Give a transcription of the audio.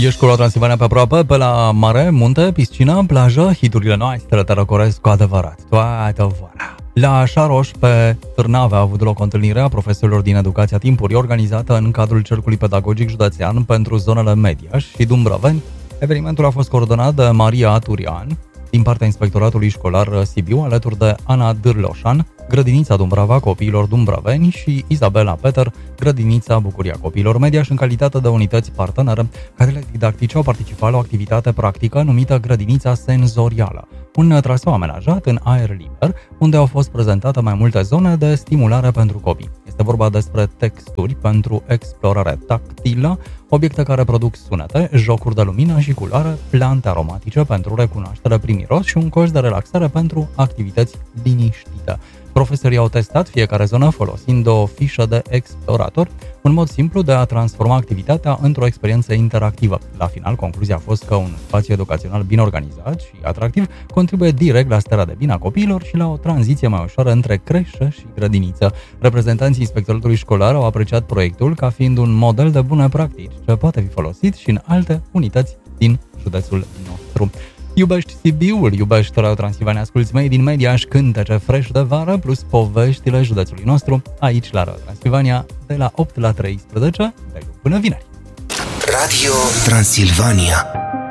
Ești cu Transilvania pe aproape, pe la mare, munte, piscină, plajă, hiturile noastre te răcoresc cu adevărat toată vara. La Șaroș, pe Târnave, a avut loc o întâlnire a profesorilor din educația timpurii organizată în cadrul Cercului Pedagogic Județean pentru zonele Mediaș și Dumbrăveni. Evenimentul a fost coordonat de Maria Turian, din partea Inspectoratului Școlar Sibiu, alături de Ana Dârloșan, Grădinița Dumbrava Copiilor Dumbrăveni și Izabela Peter, Grădinița Bucuria Copiilor Mediaș, în calitate de unități partenere. Cadrele didactice au participat la o activitate practică numită Grădinița Senzorială, un traseu amenajat în aer liber, unde au fost prezentate mai multe zone de stimulare pentru copii. Este vorba despre texturi pentru explorare tactilă, obiecte care produc sunete, jocuri de lumină și culoare, plante aromatice pentru recunoaștere prin miros și un coș de relaxare pentru activități liniștite. Profesorii au testat fiecare zonă folosind o fișă de explorator, un mod simplu de a transforma activitatea într-o experiență interactivă. La final, concluzia a fost că un spațiu educațional bine organizat și atractiv contribuie direct la starea de bine a copiilor și la o tranziție mai ușoară între creșă și grădiniță. Reprezentanții Inspectoratului Școlar au apreciat proiectul ca fiind un model de bune practici ce poate fi folosit și în alte unități din județul nostru. Iubești Sibiul, iubești Radio Transilvania, asculți Made in Mediaș, cântece fresh de vară, plus poveștile județului nostru, aici la Radio Transilvania, de la 8 la 13, de luni până vineri. Radio Transilvania.